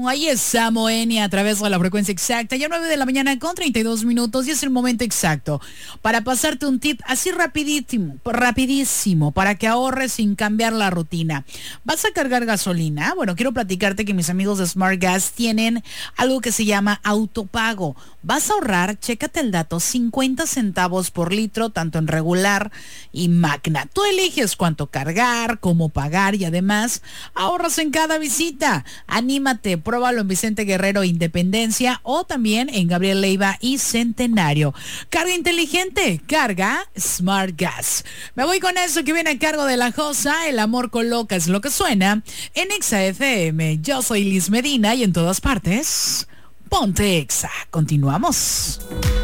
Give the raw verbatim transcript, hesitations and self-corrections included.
ahí está Moenia a través de la frecuencia exacta. Ya nueve de la mañana con treinta y dos minutos y es el momento exacto para pasarte un tip así rapidísimo, rapidísimo, para que ahorres sin cambiar la rutina. ¿Vas a cargar gasolina? Bueno, quiero platicarte que mis amigos de Smart Gas tienen algo que se llama autopago. Vas a ahorrar, chécate el dato, cincuenta centavos por litro, tanto en regular y magna. Tú eliges cuánto cargar, cómo pagar y además ahorras en cada visita. Anímate, pruébalo en Vicente Guerrero Independencia o también en Gabriel Leiva y Centenario. Carga inteligente, carga Smart Gas. Me voy con eso que viene a cargo de la Josa. El amor coloca es lo que suena en Exa F M. Yo soy Liz Medina y en todas partes, ponte Exa. Continuamos.